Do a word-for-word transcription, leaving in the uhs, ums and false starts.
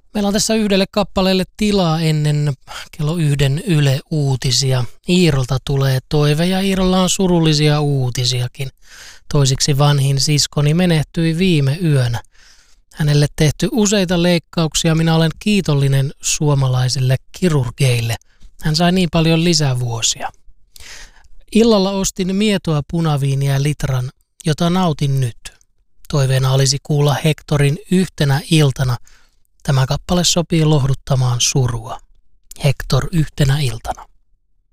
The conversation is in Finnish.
Meillä on tässä yhdelle kappaleelle tilaa ennen kello yhden Yle Uutisia. Iirolta tulee toive ja Iirolla on surullisia uutisiakin. Toisiksi vanhin siskoni menehtyi viime yönä. Hänelle tehty useita leikkauksia. Minä olen kiitollinen suomalaisille kirurgeille. Hän sai niin paljon lisävuosia. Illalla ostin mietoa punaviiniä litran, jota nautin nyt. Toiveena olisi kuulla Hectorin Yhtenä iltana. Tämä kappale sopii lohduttamaan surua. Hector Yhtenä iltana.